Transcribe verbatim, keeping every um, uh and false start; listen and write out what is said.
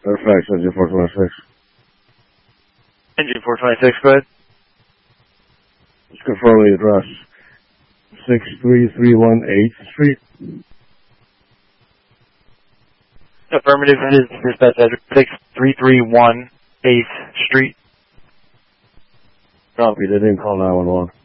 Fairfax, engine four twenty-six. Engine four twenty-six, go ahead. Just confirm the address. six three three one eighth Street. Affirmative, it is dispatch address six three three one eighth Street. Copy, they didn't call nine one one.